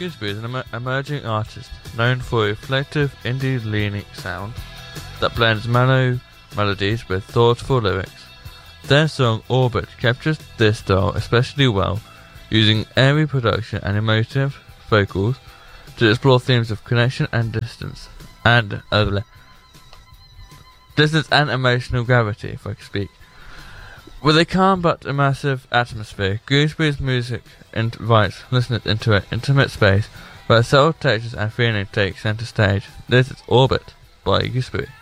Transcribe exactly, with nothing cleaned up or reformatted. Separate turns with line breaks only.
Gooseberry is an em- emerging artist known for a reflective indie-leaning sound that blends mellow melodies with thoughtful lyrics. Their song Orbit captures this style especially well, using airy production and emotive vocals to explore themes of connection and distance, and uh, distance and emotional gravity, if I could speak. With a calm but immersive atmosphere, Gooseberry's music invites listeners into an intimate space where subtle textures and feeling take centre stage. This is Orbit by Gooseberry.